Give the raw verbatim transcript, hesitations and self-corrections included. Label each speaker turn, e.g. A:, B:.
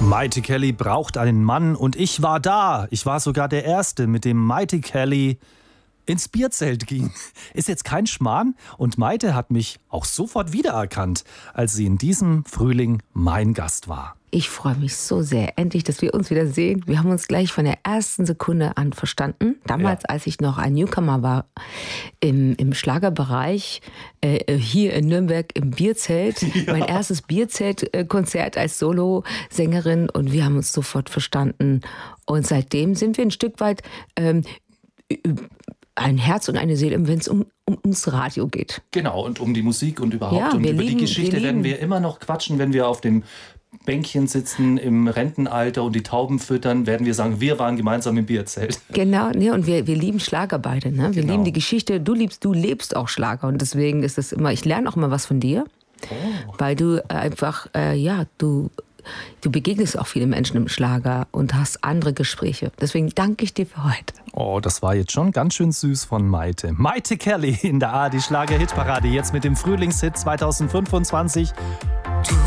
A: Maite Kelly braucht einen Mann und ich war da. Ich war sogar der Erste, mit dem Maite Kelly ins Bierzelt ging. Ist jetzt kein Schmarrn und Maite hat mich auch sofort wiedererkannt, als sie in diesem Frühling mein Gast war.
B: Ich freue mich so sehr, endlich, dass wir uns wieder sehen. Wir haben uns gleich von der ersten Sekunde an verstanden. Damals, ja. als ich noch ein Newcomer war im, im Schlagerbereich, äh, hier in Nürnberg im Bierzelt. Ja. Mein erstes Bierzelt-Konzert als Solosängerin und wir haben uns sofort verstanden. Und seitdem sind wir ein Stück weit ähm, ein Herz und eine Seele, wenn es um, um, ums Radio geht.
A: Genau, und um die Musik und überhaupt.
B: Ja,
A: und über
B: lieben,
A: die Geschichte
B: wir
A: werden wir immer noch quatschen, wenn wir auf dem Bänkchen sitzen im Rentenalter und die Tauben füttern, werden wir sagen, wir waren gemeinsam im Bierzelt.
B: Genau, ne, und wir, wir lieben Schlager beide. Ne? Wir
A: Genau.
B: lieben die Geschichte. Du liebst, du lebst auch Schlager und deswegen ist es immer, ich lerne auch immer was von dir, oh. weil du einfach, äh, ja, du, du begegnest auch viele Menschen im Schlager und hast andere Gespräche. Deswegen danke ich dir für heute.
A: Oh, das war jetzt schon ganz schön süß von Maite. Maite Kelly in der A R D Schlager-Hitparade, jetzt mit dem Frühlingshit zwanzig fünfundzwanzig.